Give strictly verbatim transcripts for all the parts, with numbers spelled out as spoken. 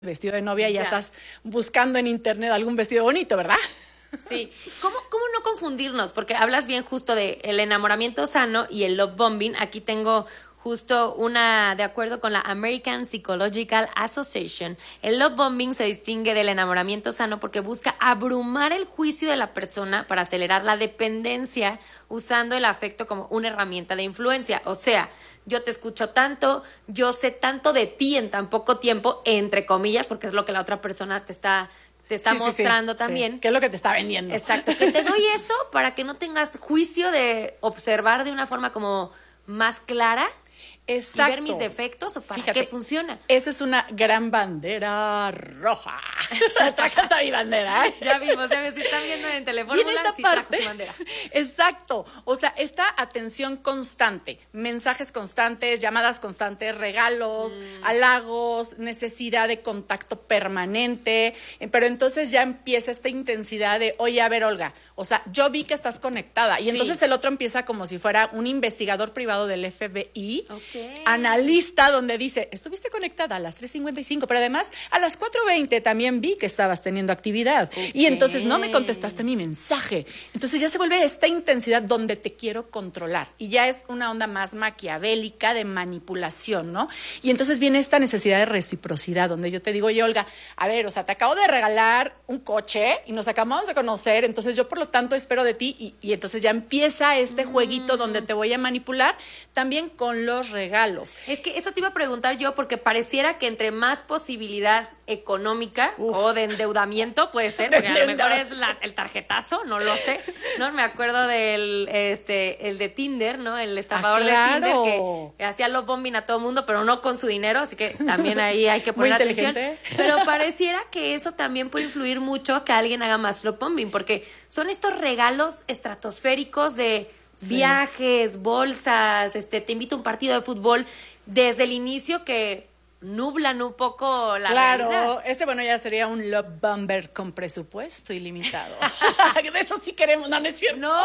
vestido de novia y ya Ya. estás buscando en internet algún vestido bonito, ¿verdad? Sí. ¿Cómo, ¿Cómo no confundirnos? Porque hablas bien justo de el enamoramiento sano y el love bombing. Aquí tengo justo una, de acuerdo con la American Psychological Association, el love bombing se distingue del enamoramiento sano porque busca abrumar el juicio de la persona para acelerar la dependencia usando el afecto como una herramienta de influencia. O sea, yo te escucho tanto, yo sé tanto de ti en tan poco tiempo, entre comillas, porque es lo que la otra persona te está te está Sí, sí, sí, mostrando sí. también. ¿Qué es lo que te está vendiendo? Exacto, que te doy eso para que no tengas juicio de observar de una forma como más clara Exacto. y ver mis defectos o para Fíjate, qué funciona. Esa es una gran bandera roja. Traje hasta mi bandera, ¿eh? Ya vimos, ya vimos, si están viendo en Y en Telefórmula, esta sí parte, trajo su bandera. exacto, o sea, esta atención constante, mensajes constantes, llamadas constantes, regalos, Mm. halagos, necesidad de contacto permanente, eh, pero entonces ya empieza esta intensidad de, oye, a ver, Olga, o sea, yo vi que estás conectada, y Sí. entonces el otro empieza como si fuera un investigador privado del F B I, Ok. analista, donde dice, estuviste conectada a las tres cincuenta y cinco, pero además a las cuatro veinte también vi que estabas teniendo actividad. Y entonces no me contestaste mi mensaje. Entonces ya se vuelve esta intensidad donde te quiero controlar. Y ya es una onda más maquiavélica de manipulación, ¿no? Y entonces viene esta necesidad de reciprocidad, donde yo te digo, oye, Olga, a ver, o sea, te acabo de regalar un coche y nos acabamos de conocer, entonces yo por lo tanto espero de ti. Y, y entonces ya empieza este jueguito donde te voy a manipular también con los regalos. Es que eso te iba a preguntar yo porque pareciera que entre más posibilidad económica Uf. o de endeudamiento puede ser, porque a lo mejor es la- el tarjetazo, no lo sé, ¿no? Me acuerdo del este el de Tinder, ¿no? El estafador Ah, claro. de Tinder que, que hacía love bombing a todo mundo, pero no con su dinero, así que también ahí hay que Muy poner atención. inteligente. Pero pareciera que eso también puede influir mucho que alguien haga más love bombing, porque son estos regalos estratosféricos de Sí. viajes, bolsas, este, te invito a un partido de fútbol desde el inicio que nublan un poco la Claro, realidad. este bueno ya sería un love bomber con presupuesto ilimitado. De eso sí queremos, no, no es cierto. No,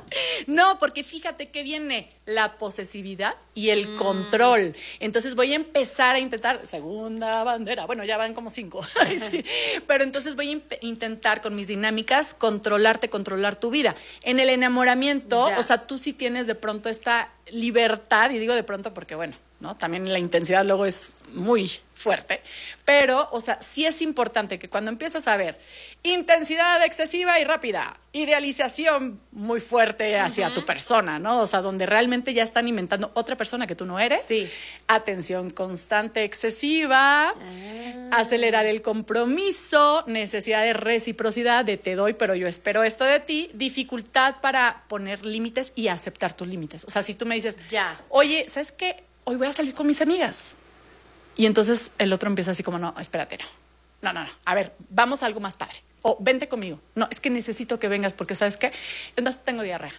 No, porque fíjate que viene la posesividad y el Mm. control. Entonces voy a empezar a intentar, segunda bandera, bueno, ya van como cinco. Ay, sí. Pero entonces voy a imp- intentar con mis dinámicas controlarte, controlar tu vida. En el enamoramiento, Ya. o sea, tú sí tienes de pronto esta libertad, y digo de pronto porque bueno, ¿no? También la intensidad luego es muy fuerte, pero, o sea, sí es importante que cuando empiezas a ver intensidad excesiva y rápida, idealización muy fuerte hacia tu persona, ¿no? O sea, donde realmente ya están inventando otra persona que tú no eres. Sí. Atención constante excesiva, acelerar el compromiso, necesidad de reciprocidad, de te doy, pero yo espero esto de ti, dificultad para poner límites y aceptar tus límites. O sea, si tú me dices, Ya. oye, ¿sabes qué? Hoy voy a salir con mis amigas. Y entonces el otro empieza así como, no, espérate, no. No, no, no. A ver, vamos a algo más padre. O vente conmigo. No, es que necesito que vengas porque, ¿sabes qué? Es más, tengo diarrea.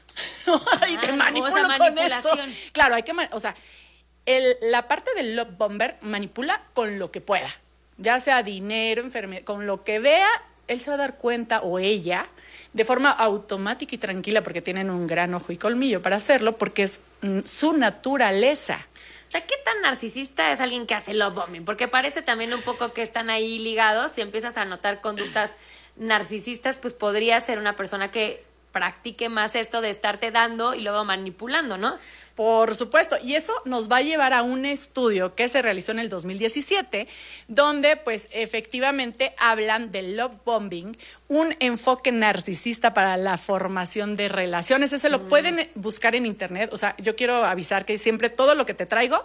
Y te Ah, manipulo o sea, con manipulación. eso. Claro, hay que, man- o sea, el- la parte del love bomber manipula con lo que pueda. Ya sea dinero, enfermedad, con lo que vea, él se va a dar cuenta, o ella, de forma automática y tranquila, porque tienen un gran ojo y colmillo para hacerlo, porque es mm, su naturaleza. O sea, ¿qué tan narcisista es alguien que hace love bombing? Porque parece también un poco que están ahí ligados. Si empiezas a notar conductas narcisistas, pues podría ser una persona que practique más esto de estarte dando y luego manipulando, ¿no? Por supuesto, y eso nos va a llevar a un estudio que se realizó en el dos mil diecisiete, donde pues efectivamente hablan del love bombing, un enfoque narcisista para la formación de relaciones. Ese lo pueden buscar en internet. O sea, yo quiero avisar que siempre todo lo que te traigo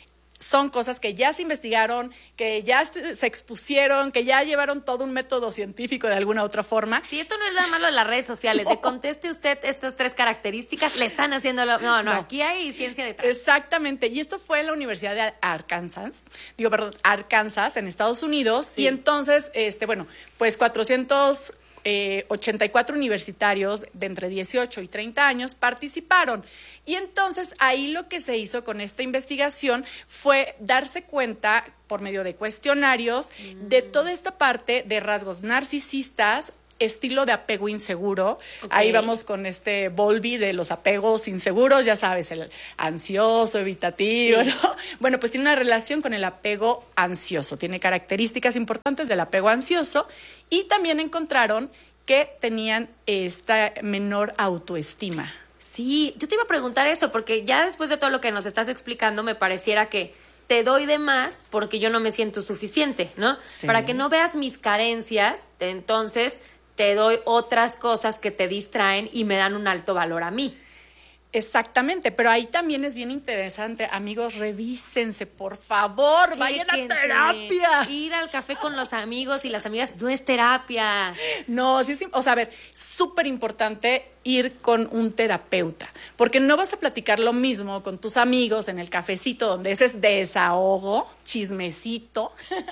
son cosas que ya se investigaron, que ya se se expusieron, que ya llevaron todo un método científico de alguna otra forma. Sí, esto no es nada malo de las redes sociales. De conteste usted estas tres características, le están haciendo lo... No, no, No. aquí hay ciencia detrás. Exactamente, y esto fue en la Universidad de Arkansas, digo, perdón, Arkansas, en Estados Unidos, Sí. y entonces, este, bueno, pues cuatrocientos ochenta y cuatro universitarios de entre dieciocho y treinta años participaron. Y entonces ahí lo que se hizo con esta investigación fue darse cuenta por medio de cuestionarios de toda esta parte de rasgos narcisistas estilo de apego inseguro. Okay. Ahí vamos con este Bowlby de los apegos inseguros, ya sabes, el ansioso, evitativo, sí. ¿no? Bueno, pues tiene una relación con el apego ansioso, tiene características importantes del apego ansioso y también encontraron que tenían esta menor autoestima. Sí, yo te iba a preguntar eso, porque ya después de todo lo que nos estás explicando, me pareciera que te doy de más porque yo no me siento suficiente, ¿no? Sí. Para que no veas mis carencias, entonces te doy otras cosas que te distraen y me dan un alto valor a mí. Exactamente, pero ahí también es bien interesante. Amigos, revísense, por favor, Chéquense. Vayan a terapia. Ir al café con los amigos y las amigas no es terapia. No, sí es, o sea, a ver, súper importante ir con un terapeuta, porque no vas a platicar lo mismo con tus amigos en el cafecito, donde ese es desahogo, chismecito,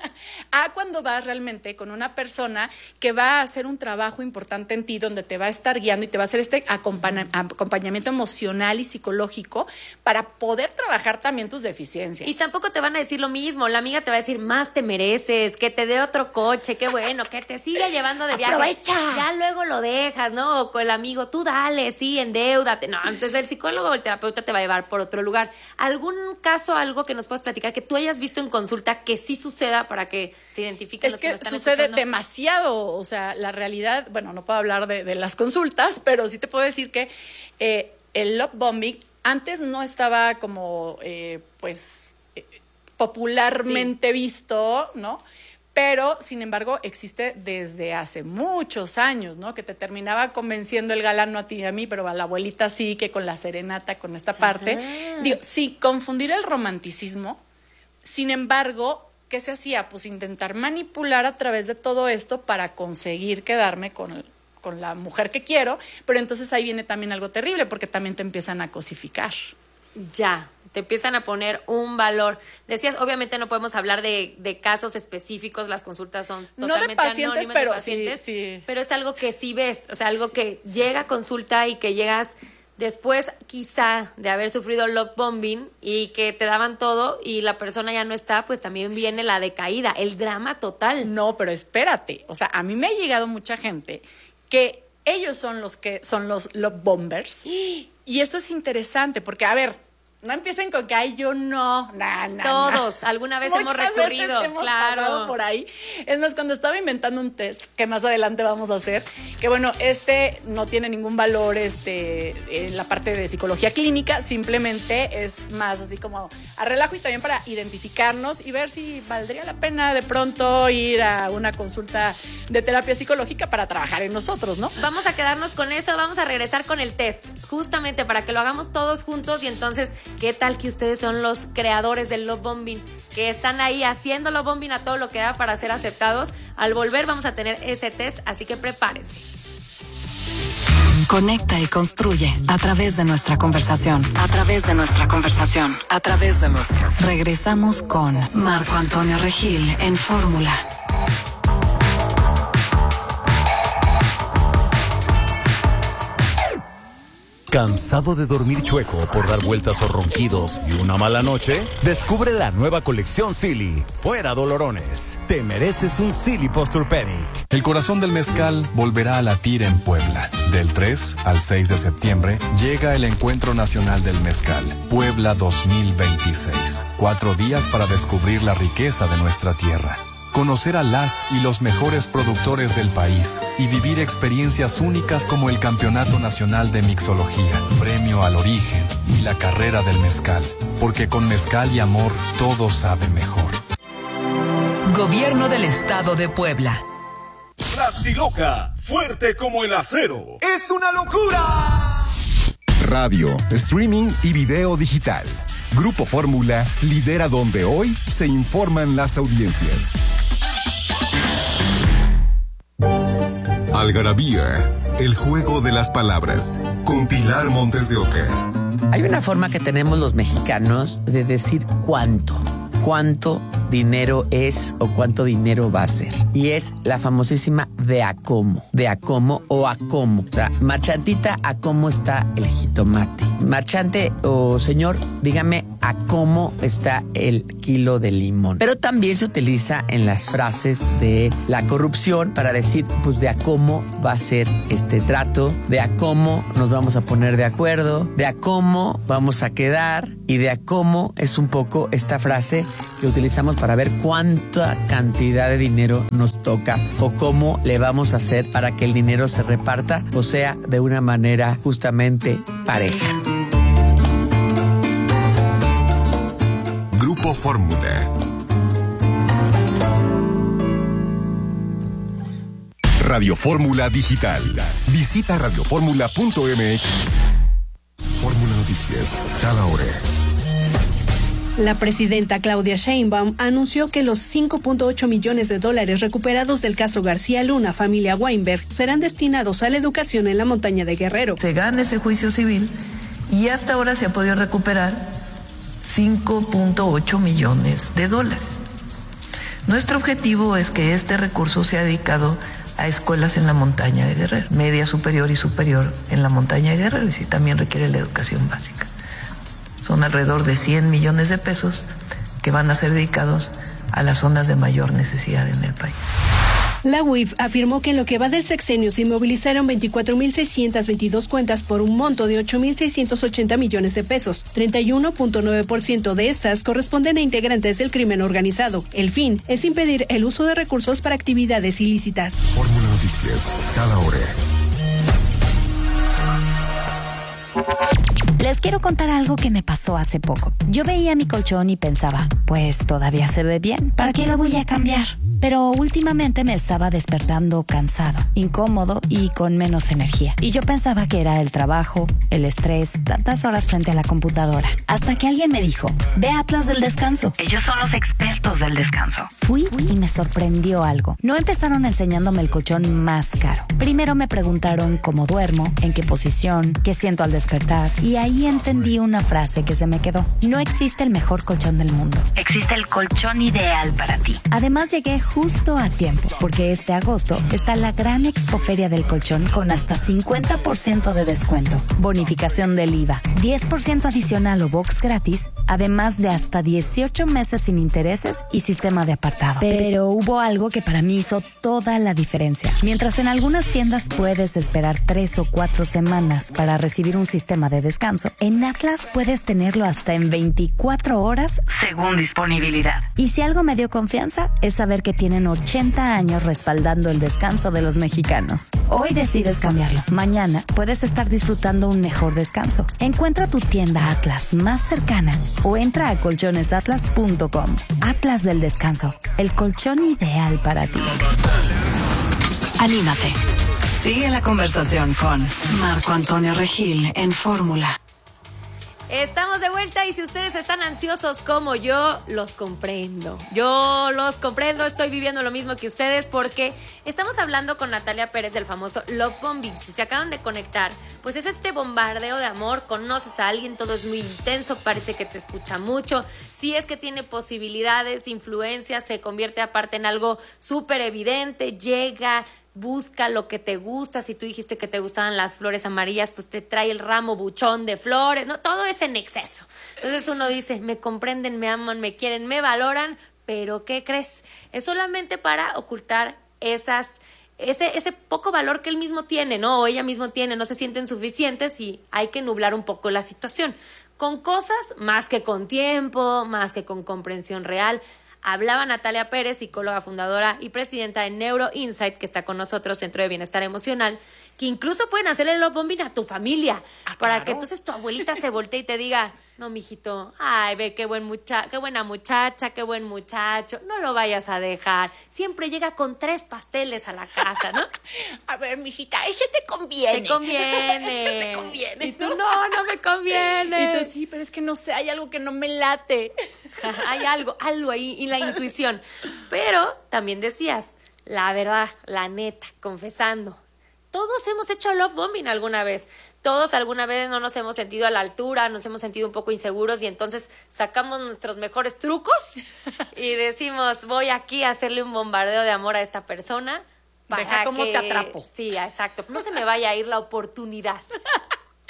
a cuando vas realmente con una persona que va a hacer un trabajo importante en ti, donde te va a estar guiando y te va a hacer este acompañ- acompañamiento emocional y psicológico para poder trabajar también tus deficiencias. Y tampoco te van a decir lo mismo, la amiga te va a decir, más te mereces, que te dé otro coche, qué bueno, que te siga llevando de viaje. ¡Aprovecha! Ya luego lo dejas, ¿no? O con el amigo, tú dale, sí, endeúdate. No, entonces el psicólogo o el terapeuta te va a llevar por otro lugar. ¿Algún caso, algo que nos puedas platicar que tú hayas visto en consulta que sí suceda para que se identifiquen es los que, que nos están sucede escuchando? demasiado, o sea, la realidad, bueno, no puedo hablar de, de las consultas, pero sí te puedo decir que eh, el love bombing antes no estaba como, eh, pues, eh, popularmente sí. visto, ¿no? Pero, sin embargo, existe desde hace muchos años, ¿no? Que te terminaba convenciendo el galán, no a ti y a mí, pero a la abuelita sí, que con la serenata, con esta parte. Ajá. Digo, sí, confundir el romanticismo. Sin embargo, ¿qué se hacía? Pues intentar manipular a través de todo esto para conseguir quedarme con, con la mujer que quiero, pero entonces ahí viene también algo terrible, porque también te empiezan a cosificar. Ya, te empiezan a poner un valor. Decías, obviamente no podemos hablar de, de casos específicos, las consultas son totalmente no de pacientes, anónimas, pero de pacientes, sí, sí. pero es algo que sí ves, o sea, algo que llega a consulta y que llegas después quizá de haber sufrido love bombing y que te daban todo y la persona ya no está, pues también viene la decaída, el drama total. No, pero espérate, o sea, a mí me ha llegado mucha gente que ellos son los que son los love bombers. Y esto es interesante porque, a ver, no empiecen con que ay, yo no, nah, nah, todos, nah. alguna vez Muchas hemos recurrido, veces hemos claro. pasado por ahí. Es más, cuando estaba inventando un test que más adelante vamos a hacer, que bueno, este no tiene ningún valor este, en la parte de psicología clínica, simplemente es más así como a relajo y también para identificarnos y ver si valdría la pena de pronto ir a una consulta de terapia psicológica para trabajar en nosotros, ¿no? Vamos a quedarnos con eso, vamos a regresar con el test, justamente para que lo hagamos todos juntos y entonces, ¿qué tal que ustedes son los creadores del love bombing? Que están ahí haciendo love bombing a todo lo que da para ser aceptados. Al volver vamos a tener ese test, así que prepárense. Conecta y construye a través de nuestra conversación. A través de nuestra conversación. A través de nuestra. Regresamos con Marco Antonio Regil en Fórmula. ¿Cansado de dormir chueco por dar vueltas o ronquidos y una mala noche? Descubre la nueva colección Silly. Fuera dolorones. Te mereces un Silly Posturepedic. El corazón del mezcal volverá a latir en Puebla. Del tres al seis de septiembre llega el Encuentro Nacional del Mezcal, Puebla dos mil veintiséis. Cuatro días para descubrir la riqueza de nuestra tierra. Conocer a las y los mejores productores del país y vivir experiencias únicas como el Campeonato Nacional de Mixología, Premio al Origen y la Carrera del Mezcal. Porque con mezcal y amor todo sabe mejor. Gobierno del Estado de Puebla. Plastiloca, fuerte como el acero. ¡Es una locura! Radio, streaming y video digital. Grupo Fórmula lidera donde hoy se informan las audiencias. Algarabía, el juego de las palabras, con Pilar Montes de Oca. Hay una forma que tenemos los mexicanos de decir cuánto. Cuánto dinero es o cuánto dinero va a ser. Y es la famosísima de a cómo. De a cómo o a cómo. O sea, marchantita, ¿a cómo está el jitomate? Marchante o señor, dígame a cómo está el kilo de limón. Pero también se utiliza en las frases de la corrupción para decir, pues, de a cómo va a ser este trato, de a cómo nos vamos a poner de acuerdo, de a cómo vamos a quedar y de a cómo es un poco esta frase que utilizamos para ver cuánta cantidad de dinero nos toca o cómo le vamos a hacer para que el dinero se reparta, o sea, de una manera justamente pareja. Grupo Fórmula. Radio Fórmula Digital. Visita radio fórmula punto m x. Fórmula Noticias, cada hora. La presidenta Claudia Sheinbaum anunció que los cinco punto ocho millones de dólares recuperados del caso García Luna, familia Weinberg, serán destinados a la educación en la montaña de Guerrero. Se gana ese juicio civil y hasta ahora se ha podido recuperar cinco punto ocho millones de dólares. Nuestro objetivo es que este recurso sea dedicado a escuelas en la montaña de Guerrero, media superior y superior en la montaña de Guerrero, y sí también requiere la educación básica. Son alrededor de cien millones de pesos que van a ser dedicados a las zonas de mayor necesidad en el país. La U I F afirmó que en lo que va del sexenio se inmovilizaron veinticuatro mil seiscientas veintidós cuentas por un monto de ocho mil seiscientos ochenta millones de pesos. treinta y uno punto nueve por ciento de estas corresponden a integrantes del crimen organizado. El fin es impedir el uso de recursos para actividades ilícitas. Fórmula Noticias, cada hora. Les quiero contar algo que me pasó hace poco. Yo veía mi colchón y pensaba, pues todavía se ve bien, ¿para qué lo voy a cambiar? Pero últimamente me estaba despertando cansado, incómodo y con menos energía. Y yo pensaba que era el trabajo, el estrés, tantas horas frente a la computadora. Hasta que alguien me dijo, ve a Atlas del Descanso. Ellos son los expertos del descanso. Fui y me sorprendió algo. No empezaron enseñándome el colchón más caro. Primero me preguntaron cómo duermo, en qué posición, qué siento al despertar. Y ahí entendí una frase que se me quedó. No existe el mejor colchón del mundo. Existe el colchón ideal para ti. Además llegué justo a tiempo, porque este agosto está la gran expoferia del colchón con hasta cincuenta por ciento de descuento, bonificación del I V A, diez por ciento adicional o box gratis, además de hasta dieciocho meses sin intereses y sistema de apartado. Pero hubo algo que para mí hizo toda la diferencia. Mientras en algunas tiendas puedes esperar tres o cuatro semanas para recibir un sistema de descanso, en Atlas puedes tenerlo hasta en veinticuatro horas según disponibilidad. Y si algo me dio confianza es saber que tienen ochenta años respaldando el descanso de los mexicanos. Hoy decides cambiarlo. Mañana puedes estar disfrutando un mejor descanso. Encuentra tu tienda Atlas más cercana o entra a colchones atlas punto com. Atlas del Descanso, el colchón ideal para ti. Anímate. Sigue la conversación con Marco Antonio Regil en Fórmula. Estamos de vuelta y si ustedes están ansiosos como yo, los comprendo. Yo los comprendo, estoy viviendo lo mismo que ustedes porque estamos hablando con Natalia Pérez del famoso Love Bombing. Si se acaban de conectar, pues es este bombardeo de amor, conoces a alguien, todo es muy intenso, parece que te escucha mucho. Si es que tiene posibilidades, influencias, se convierte aparte en algo súper evidente, llega... Busca lo que te gusta. Si tú dijiste que te gustaban las flores amarillas, pues te trae el ramo buchón de flores. No, todo es en exceso. Entonces uno dice, me comprenden, me aman, me quieren, me valoran, pero ¿qué crees? Es solamente para ocultar esas, ese, ese poco valor que él mismo tiene, ¿no? O ella mismo tiene, no se sienten suficientes y hay que nublar un poco la situación. Con cosas más que con tiempo, más que con comprensión real. Hablaba Natalia Pérez, psicóloga fundadora y presidenta de Neuro Insight, que está con nosotros, Centro de Bienestar Emocional, que incluso pueden hacerle el love bombing a tu familia, ah, para claro. que entonces tu abuelita se voltee y te diga, no, mijito, ay, ve qué buen mucha- qué buena muchacha, qué buen muchacho, no lo vayas a dejar. Siempre llega con tres pasteles a la casa, ¿no? A ver, mijita, ese te conviene. Te conviene. Ese te conviene. Y tú, no, no me conviene. Y tú, sí, pero es que no sé, hay algo que no me late. Hay algo, algo ahí, y la intuición. Pero también decías, la verdad, la neta, confesando, todos hemos hecho love bombing alguna vez. Todos alguna vez no nos hemos sentido a la altura, nos hemos sentido un poco inseguros y entonces sacamos nuestros mejores trucos y decimos, voy aquí a hacerle un bombardeo de amor a esta persona. Para Deja cómo que... te atrapo. Sí, exacto. No se me vaya a ir la oportunidad.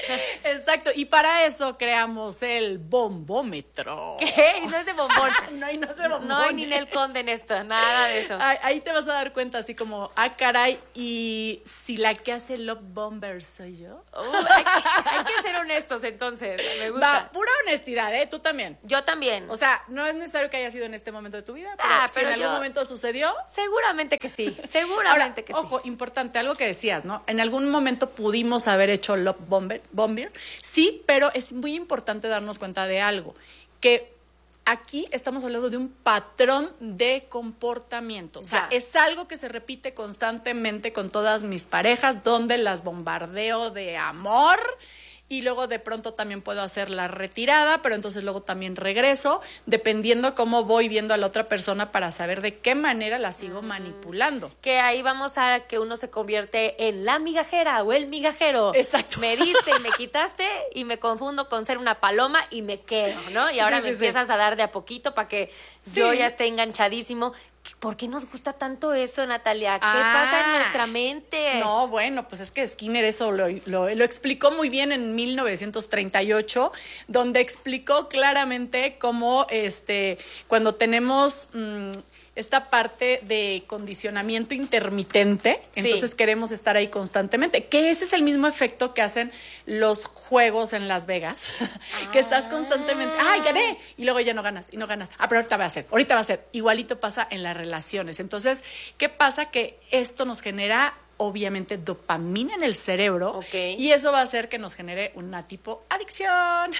Exacto, y para eso creamos el bombómetro. ¿Qué? Y no es de bombón. No, y no es de bombón. No hay Ninel Conde en esto, nada de eso. Ahí, ahí te vas a dar cuenta así como, ah, caray, y si la que hace Love Bomber soy yo. Uh, hay, hay que ser honestos entonces, me gusta. Va, pura honestidad, ¿eh? Tú también. Yo también. O sea, no es necesario que haya sido en este momento de tu vida, pero, Ah, si pero en algún yo- momento sucedió. Seguramente que sí, seguramente Ahora, que ojo, sí. importante, algo que decías, ¿no? En algún momento pudimos haber hecho Love Bomber, Bomber, sí, pero es muy importante darnos cuenta de algo, que aquí estamos hablando de un patrón de comportamiento. O sea, Ya. es algo que se repite constantemente con todas mis parejas, donde las bombardeo de amor. Y luego de pronto también puedo hacer la retirada, pero entonces luego también regreso, dependiendo cómo voy viendo a la otra persona para saber de qué manera la sigo manipulando. Que ahí vamos a que uno se convierte en la migajera o el migajero. Exacto. Me diste y me quitaste y me confundo con ser una paloma y me quedo, ¿no? Y ahora Sí, me sí, sí. empiezas a dar de a poquito para que Sí. yo ya esté enganchadísimo. ¿Por qué nos gusta tanto eso, Natalia? ¿Qué Ah. pasa en nuestra mente? No, bueno, pues es que Skinner eso lo, lo, lo explicó muy bien en mil novecientos treinta y ocho, donde explicó claramente cómo este, cuando tenemos mm, esta parte de condicionamiento intermitente, Sí. entonces queremos estar ahí constantemente, que ese es el mismo efecto que hacen los juegos en Las Vegas, que estás constantemente, ¡ay, gané! Y luego ya no ganas, y no ganas. Ah, pero ahorita va a ser, ahorita va a ser. Igualito pasa en las relaciones. Entonces, ¿qué pasa? Que esto nos genera obviamente dopamina en el cerebro, Ok. y eso va a hacer que nos genere una tipo adicción.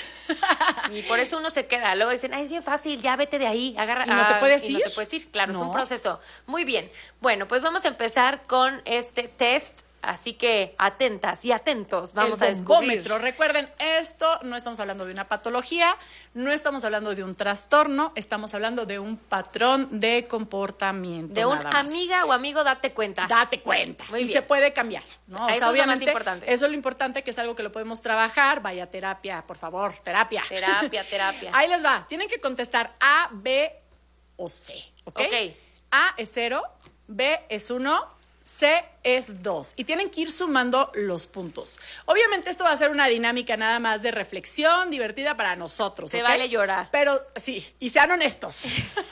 Y por eso uno se queda. Luego dicen, ay, es bien fácil, ya vete de ahí, agarra. ¿Y no te Ah, puedes y no ir? te puedes ir, claro, es No. un proceso. Muy bien. Bueno, pues vamos a empezar con este test. Así que atentas y atentos, vamos El a descubrir. bombómetro. Recuerden, esto no estamos hablando de una patología, no estamos hablando de un trastorno, estamos hablando de un patrón de comportamiento. De un nada más. amiga o amigo, date cuenta. Date cuenta. Muy y bien. se puede cambiar, ¿no? O Eso sea, es lo más obviamente, importante. eso es lo importante, que es algo que lo podemos trabajar. Vaya, terapia, por favor, terapia. Terapia, terapia. Ahí les va. Tienen que contestar A, B o C, ¿ok? Ok. A es cero, B es uno, C es dos. Y tienen que ir sumando los puntos. Obviamente esto va a ser una dinámica nada más de reflexión, divertida para nosotros. Se ¿ok? vale llorar. Pero sí, y sean honestos.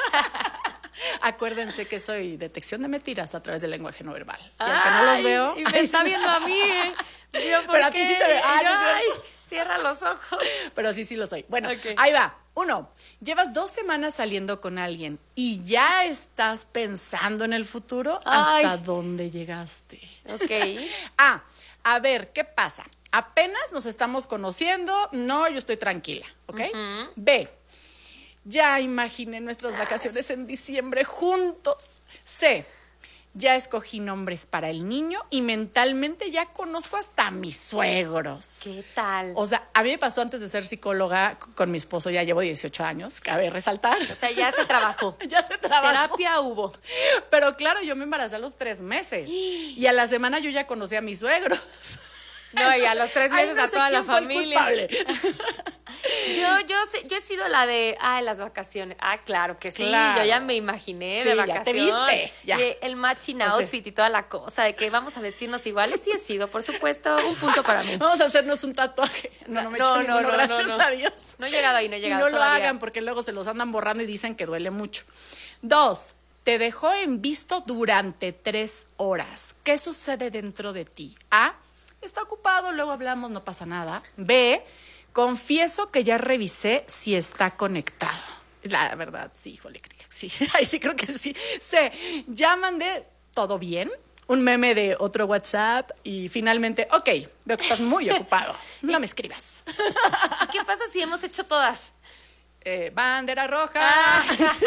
Acuérdense que soy detección de mentiras a través del lenguaje no verbal. Y aunque no los Ay, veo. Y me está viendo a mí. ¿eh? Yo, ¿por Pero a ti qué? sí te ve- ah, Y yo, no es ay, cierto. cierra los ojos. Pero sí, sí lo soy. Bueno, Ok. ahí va. Uno, llevas dos semanas saliendo con alguien y ya estás pensando en el futuro. Ay. ¿Hasta dónde llegaste? Ok. A, a ver, ¿qué pasa? Apenas nos estamos conociendo. No, yo estoy tranquila, ¿ok? B, ya imaginé nuestras vacaciones en diciembre juntos. C, ya escogí nombres para el niño y mentalmente ya conozco hasta a mis suegros. ¿Qué tal? O sea, a mí me pasó antes de ser psicóloga c- con mi esposo, ya llevo dieciocho años, cabe resaltar. O sea, ya se trabajó. Ya se trabajó. Terapia hubo. Pero claro, yo me embaracé a los tres meses y a la semana yo ya conocí a mis suegros. No, y a los tres Ay, meses no a sé toda la quién fue el familia. culpable. Yo, yo, sé- yo he sido la de, ay, las vacaciones. Ah, claro que sí. Claro. Yo ya me imaginé Sí, de ya te vacaciones. viste, ya. Y el matching O sea. outfit y toda la cosa de que vamos a vestirnos iguales. Sí he sido, por supuesto, un punto para mí. Vamos a hacernos un tatuaje. No, no me he hecho ninguno, gracias no. a Dios. No he llegado ahí, no he Y llegado no lo todavía. hagan porque luego se los andan borrando y dicen que duele mucho. Dos, te dejó en visto durante tres horas. ¿Qué sucede dentro de ti? A, está ocupado, luego hablamos, no pasa nada. B, confieso que ya revisé si está conectado. La verdad, sí, híjole, sí. Ay, sí, creo que sí. C, ya mandé, ¿todo bien? Un meme de otro WhatsApp y finalmente, ok, veo que estás muy ocupado. No me escribas. ¿Y qué pasa si hemos hecho todas? Eh, bandera roja, Ah.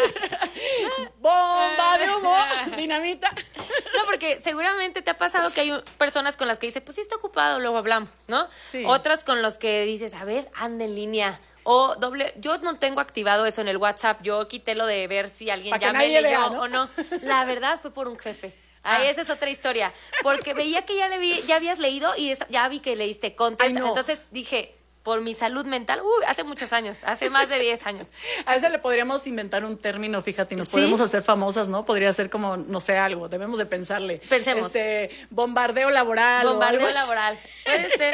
bomba de humo, dinamita. No, porque seguramente te ha pasado que hay un- personas con las que dices, pues sí está ocupado, luego hablamos, ¿no? Sí. Otras con las que dices, a ver, anda en línea. O doble, yo no tengo activado eso en el WhatsApp, yo quité lo de ver si alguien Pa' que ya me nadie leyó vea, ¿no? o no. La verdad fue por un jefe. Ah, Ah. esa es otra historia. Porque veía que ya le vi, ya habías leído y esta- ya vi que leíste contesta. Ay, no. Entonces dije, por mi salud mental, uy, hace muchos años, hace más de diez años. A ese le podríamos inventar un término, fíjate, y nos ¿Sí? podemos hacer famosas, ¿no? Podría ser como, no sé, algo, debemos de pensarle. Pensemos. Este, bombardeo laboral. o Bombardeo algo así. laboral. Puede ser.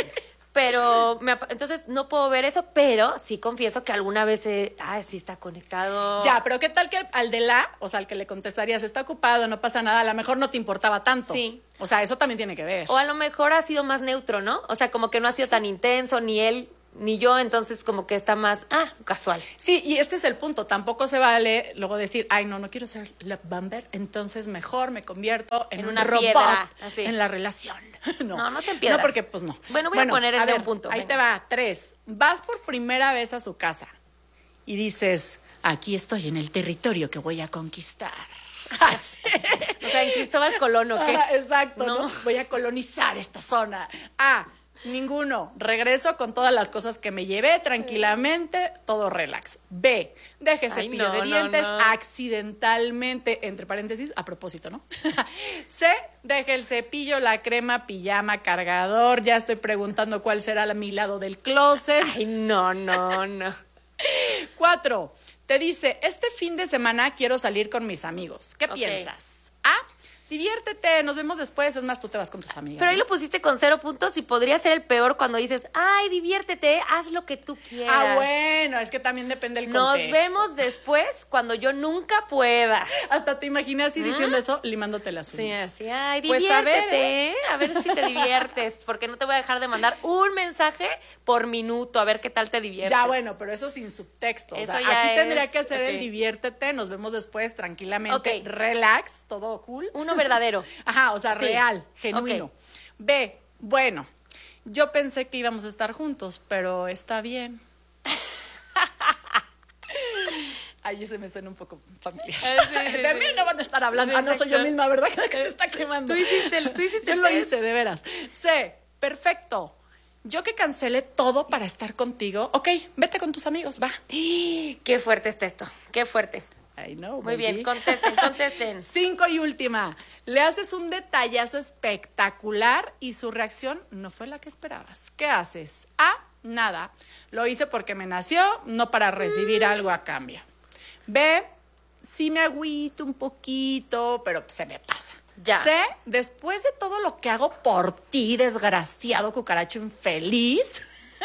pero me, entonces no puedo ver eso, pero sí confieso que alguna vez, eh, ah, sí está conectado. Ya, pero ¿qué tal que al de la, o sea, al que le contestarías, está ocupado, no pasa nada, a lo mejor no te importaba tanto? Sí. O sea, eso también tiene que ver. O a lo mejor ha sido más neutro, ¿no? O sea, como que no ha sido sí. tan intenso, ni él ni yo, entonces como que está más, ah, casual. Sí, y este es el punto, tampoco se vale luego decir, ay, no, no quiero ser love bomber, entonces mejor me convierto en, en un una robot piedra, así. En la relación. No, no, no se empieza. No, porque pues no. Bueno, voy bueno, a poner el a de ver, un punto. Ahí venga. te va, tres. Vas por primera vez a su casa y dices, aquí estoy en el territorio que voy a conquistar. O sea, en Cristóbal Colón, ¿o qué? Ah, exacto, ¿no? ¿no? Voy a colonizar esta zona. Ah, ninguno. Regreso con todas las cosas que me llevé tranquilamente, todo relax. B, deje cepillo no, de dientes no, no. accidentalmente, entre paréntesis, a propósito, ¿no? C, deje el cepillo, la crema, pijama, cargador. Ya estoy preguntando cuál será la, mi lado del closet. Ay, no, no, no. Cuatro, te dice, este fin de semana quiero salir con mis amigos. ¿Qué okay. piensas? A, diviértete, nos vemos después. Es más, tú te vas con tus amigas. Pero ahí ¿no? lo pusiste con cero puntos y podría ser el peor cuando dices, ay, diviértete, haz lo que tú quieras. Ah, bueno, es que también depende del Nos contexto. vemos después cuando yo nunca pueda. Hasta te imaginas así ¿Mm? diciendo eso, limándote las uñas. Sí, así, ay, pues diviértete, a ver, ¿eh? a ver si te diviertes, porque no te voy a dejar de mandar un mensaje por minuto, a ver qué tal te diviertes. Ya, bueno, pero eso sin subtexto. Eso o sea, ya aquí es, tendría que hacer okay. el diviértete, nos vemos después tranquilamente, okay. relax, todo cool. Uno verdadero. Ajá. O sea, sí. real, genuino. Okay. B, bueno, yo pensé que íbamos a estar juntos, pero está bien. Ahí se me suena un poco familiar. Eh, sí, sí, de mí no van a estar hablando. Sí, ah, no soy yo misma, ¿verdad? Que se está quemando. Tú hiciste el, tú hiciste Yo el lo test. hice, de veras. C, perfecto. Yo que cancelé todo para estar contigo. Ok, vete con tus amigos, va. Qué fuerte está esto, qué fuerte. I know, Muy baby. bien, contesten, contesten. Cinco y última. Le haces un detallazo espectacular y su reacción no fue la que esperabas. ¿Qué haces? A, nada. Lo hice porque me nació, no para recibir mm. algo a cambio. B, sí me agüito un poquito, pero se me pasa. Ya. C, después de todo lo que hago por ti, desgraciado cucaracho infeliz.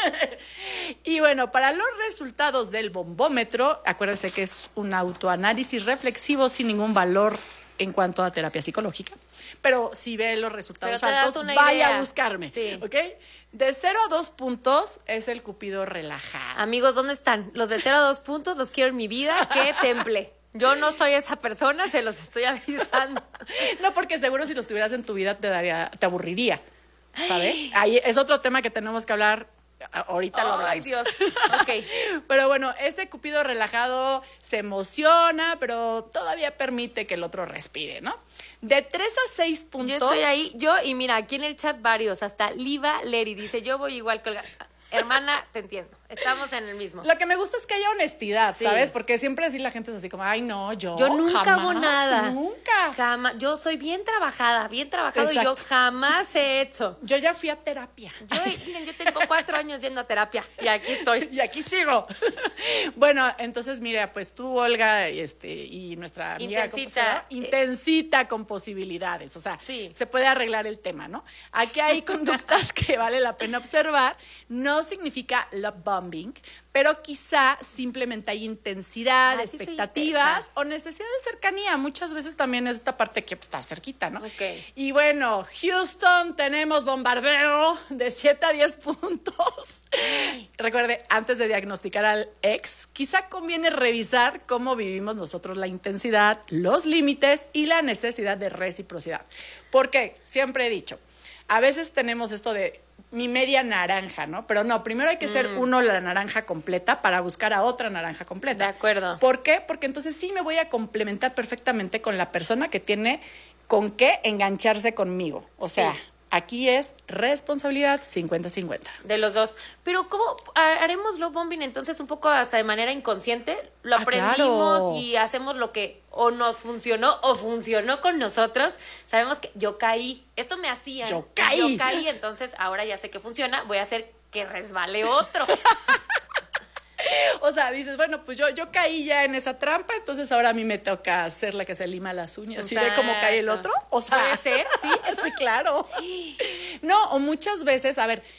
Y bueno, para los resultados del bombómetro, acuérdense que es un autoanálisis reflexivo sin ningún valor en cuanto a terapia psicológica. Pero si ve los resultados altos, vaya idea. a buscarme. Sí. ¿Ok? De cero a dos puntos es el cupido relajado. Amigos, ¿dónde están? Los de cero a dos puntos los quiero en mi vida. ¡Qué temple! Yo no soy esa persona, se los estoy avisando. No, porque seguro si los tuvieras en tu vida te daría, te aburriría. ¿Sabes? Ahí es otro tema que tenemos que hablar. Ahorita lo hablamos. Ay, Dios. Ok. Pero bueno, ese cupido relajado se emociona, pero todavía permite que el otro respire, ¿no? De tres a seis puntos. Yo estoy ahí, yo, y mira, aquí en el chat varios, hasta Liva Leri dice, yo voy igual que Olga. Hermana, te entiendo. Estamos en el mismo. Lo que me gusta es que haya honestidad, sí. ¿sabes? Porque siempre así la gente es así como, ay, no, yo Yo nunca jamás, hago nada. Nunca. Jamás. Yo soy bien trabajada, bien trabajado Exacto. y yo jamás he hecho. Yo ya fui a terapia. Yo, yo tengo cuatro años yendo a terapia y aquí estoy. Y aquí sigo. Bueno, entonces, mira, pues tú, Olga, este, y nuestra amiga Intensita. Intensita con posibilidades. O sea, sí. se puede arreglar el tema, ¿no? Aquí hay conductas que vale la pena observar. No significa love bombing, pero quizá simplemente hay intensidad, Ay, sí, expectativas o necesidad de cercanía. Muchas veces también es esta parte que pues, está cerquita, ¿no? Okay. Y bueno, Houston, tenemos bombardeo de siete a diez puntos. Recuerde, antes de diagnosticar al ex, quizá conviene revisar cómo vivimos nosotros la intensidad, los límites y la necesidad de reciprocidad. Porque siempre he dicho, a veces tenemos esto de mi media naranja, ¿no? Pero no, primero hay que ser mm. uno la naranja completa para buscar a otra naranja completa. De acuerdo. ¿Por qué? Porque entonces sí me voy a complementar perfectamente con la persona que tiene con qué engancharse conmigo. O sea, sí. Aquí es responsabilidad cincuenta cincuenta. De los dos. Pero ¿cómo haremos love bombing entonces un poco hasta de manera inconsciente? Lo aprendimos ah, claro. Y hacemos lo que o nos funcionó o funcionó con nosotros. Sabemos que yo caí. Esto me hacía. Yo caí. Yo caí, entonces ahora ya sé que funciona. Voy a hacer que resbale otro. O sea, dices, bueno, pues yo, yo caí ya en esa trampa, entonces ahora a mí me toca hacer la que se lima las uñas. ¿Sí ve cómo cae el otro? O sea, puede ser, sí, sí, claro. No, o muchas veces, a ver,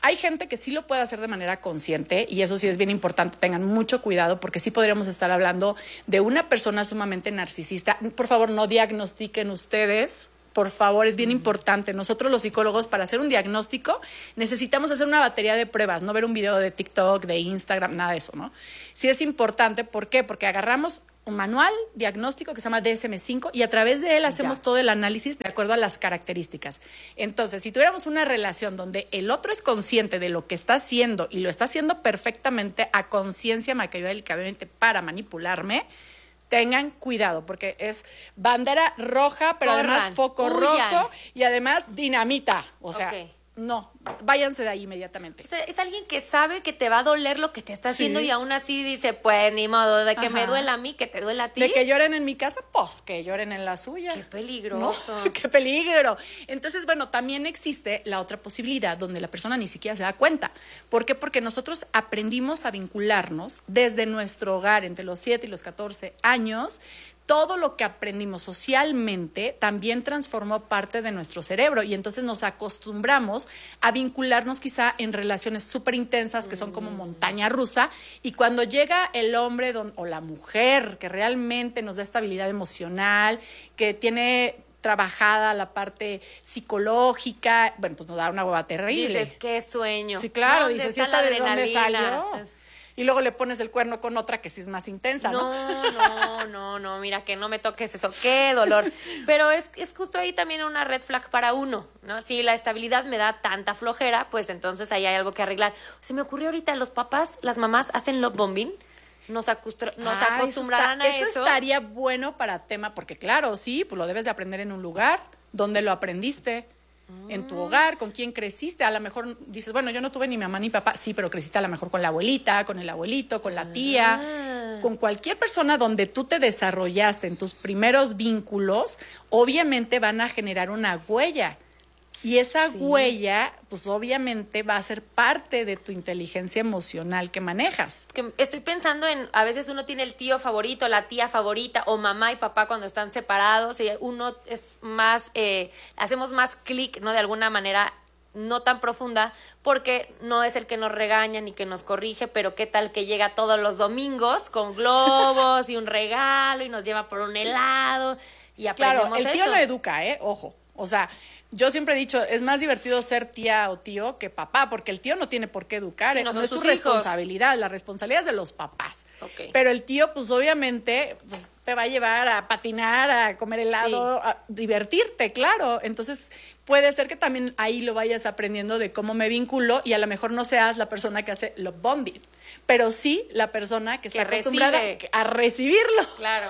Hay gente que sí lo puede hacer de manera consciente y eso sí es bien importante, tengan mucho cuidado porque sí podríamos estar hablando de una persona sumamente narcisista. Por favor, no diagnostiquen ustedes. Por favor, es bien importante. Nosotros los psicólogos, para hacer un diagnóstico, necesitamos hacer una batería de pruebas, no ver un video de TikTok, de Instagram, nada de eso, ¿no? Sí es importante, ¿por qué? Porque agarramos un manual diagnóstico que se llama D S M cinco y a través de él hacemos ya. todo el análisis de acuerdo a las características. Entonces, si tuviéramos una relación donde el otro es consciente de lo que está haciendo y lo está haciendo perfectamente a conciencia maquiavélicamente para manipularme, tengan cuidado, porque es bandera roja, pero Corran, además foco huyan. rojo y además dinamita. O sea, okay. no, váyanse de ahí inmediatamente. O sea, es alguien que sabe que te va a doler lo que te está haciendo sí. y aún así dice, pues ni modo, de que Ajá. me duela a mí, que te duela a ti. De que lloren en mi casa, pues que lloren en la suya. Qué peligroso. No, qué peligro. Entonces, bueno, también existe la otra posibilidad donde la persona ni siquiera se da cuenta. ¿Por qué? Porque nosotros aprendimos a vincularnos desde nuestro hogar entre los siete y los catorce años. Todo lo que aprendimos socialmente también transformó parte de nuestro cerebro y entonces nos acostumbramos a vincularnos quizá en relaciones súper intensas que son como montaña rusa y cuando llega el hombre don, o la mujer que realmente nos da estabilidad emocional, que tiene trabajada la parte psicológica, bueno, pues nos da una hueva terrible. Dices, qué sueño. Sí, claro, dices, ¿y esta de dónde salió? Y luego le pones el cuerno con otra que sí es más intensa, ¿no? No, no, no, no, mira, que no me toques eso, qué dolor. Pero es, es justo ahí también una red flag para uno, ¿no? Si la estabilidad me da tanta flojera, pues entonces ahí hay algo que arreglar. Se me ocurrió ahorita, los papás, las mamás hacen love bombing. Nos, acostum- nos ah, acostumbrarán eso está, a eso. Eso estaría bueno para tema, porque claro, sí, pues lo debes de aprender en un lugar donde lo aprendiste. En tu hogar, con quién creciste, a lo mejor dices, bueno, yo no tuve ni mamá ni papá, sí, pero creciste a lo mejor con la abuelita, con el abuelito, con la tía, ah. con cualquier persona donde tú te desarrollaste en tus primeros vínculos, obviamente van a generar una huella. Y esa sí. huella, pues obviamente va a ser parte de tu inteligencia emocional que manejas. Que estoy pensando en, a veces uno tiene el tío favorito, la tía favorita, o mamá y papá cuando están separados, y uno es más, eh, hacemos más clic, ¿no? De alguna manera no tan profunda, porque no es el que nos regaña ni que nos corrige, pero qué tal que llega todos los domingos con globos y un regalo y nos lleva por un helado y aprendemos claro, el tío eso. no educa, ¿eh? Ojo, o sea... Yo siempre he dicho, es más divertido ser tía o tío que papá, porque el tío no tiene por qué educar, sí, no, no es su hijos. responsabilidad, la responsabilidad es de los papás. Okay. Pero el tío, pues obviamente, pues, te va a llevar a patinar, a comer helado, sí. a divertirte, claro. Entonces, puede ser que también ahí lo vayas aprendiendo de cómo me vinculo y a lo mejor no seas la persona que hace love bombing, pero sí la persona que está que acostumbrada recibe. a recibirlo. Claro.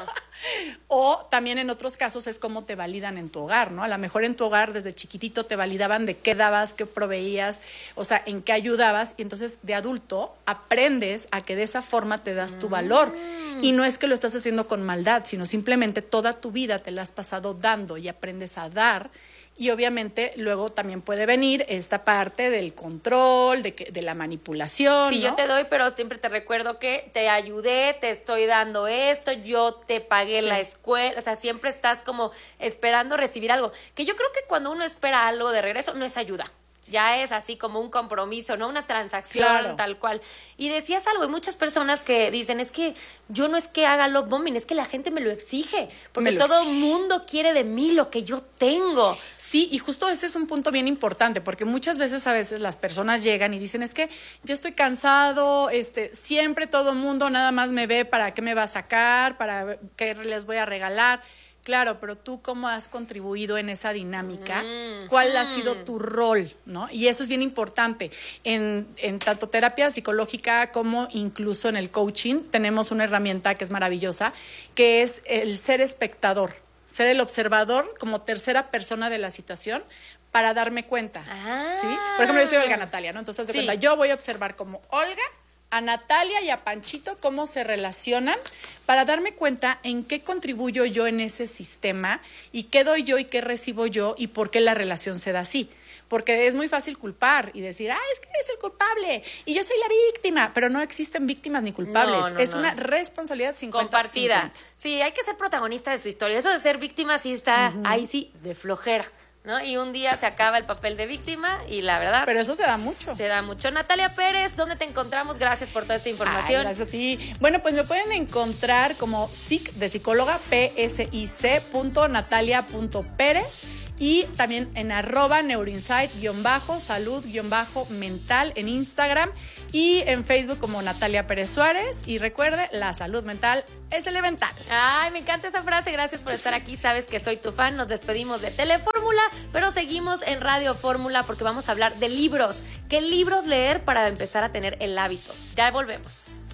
O también en otros casos es cómo te validan en tu hogar, ¿no? A lo mejor en tu hogar desde chiquitito te validaban de qué dabas, qué proveías, o sea, en qué ayudabas, y entonces de adulto aprendes a que de esa forma te das tu valor. Mm. Y no es que lo estás haciendo con maldad, sino simplemente toda tu vida te la has pasado dando y aprendes a dar. Y obviamente luego también puede venir esta parte del control, de, que, de la manipulación. Sí, ¿no? Yo te doy, pero siempre te recuerdo que te ayudé, te estoy dando esto, yo te pagué sí. la escuela. O sea, siempre estás como esperando recibir algo. Que yo creo que cuando uno espera algo de regreso, no es ayuda. Ya es así como un compromiso, ¿no? Una transacción, claro. tal cual. Y decías algo, hay muchas personas que dicen, es que yo no es que haga love bombing, es que la gente me lo exige, porque lo todo el mundo quiere de mí lo que yo tengo. Sí, y justo ese es un punto bien importante, porque muchas veces a veces las personas llegan y dicen, es que yo estoy cansado, este, siempre todo el mundo nada más me ve para qué me va a sacar, para qué les voy a regalar. Claro, pero tú cómo has contribuido en esa dinámica, mm, cuál mm. ha sido tu rol, ¿no? Y eso es bien importante. En, en tanto terapia psicológica como incluso en el coaching tenemos una herramienta que es maravillosa, que es el ser espectador, ser el observador como tercera persona de la situación para darme cuenta, ah. ¿sí? Por ejemplo, yo soy Olga Natalia, ¿no? Entonces, de sí. cuenta, yo voy a observar como Olga, a Natalia y a Panchito cómo se relacionan para darme cuenta en qué contribuyo yo en ese sistema y qué doy yo y qué recibo yo y por qué la relación se da así. Porque es muy fácil culpar y decir, ah, es que eres el culpable y yo soy la víctima, pero no existen víctimas ni culpables. No, no, es no. una responsabilidad cincuenta compartida. cincuenta. Sí, hay que ser protagonista de su historia. Eso de ser víctima sí está uh-huh. ahí sí de flojera. ¿no? Y un día se acaba el papel de víctima y la verdad... Pero eso se da mucho. Se da mucho. Natalia Pérez, ¿dónde te encontramos? Gracias por toda esta información. Ay, gracias a ti. Bueno, pues me pueden encontrar como psic de psicóloga, P S I C punto natalia punto pérez. Y también en arroba neuroinsight-salud-mental en Instagram y en Facebook como Natalia Pérez Suárez. Y recuerde, la salud mental es elemental. Ay, me encanta esa frase. Gracias por estar aquí. Sabes que soy tu fan. Nos despedimos de Telefórmula, pero seguimos en Radio Fórmula porque vamos a hablar de libros. ¿Qué libros leer para empezar a tener el hábito? Ya volvemos.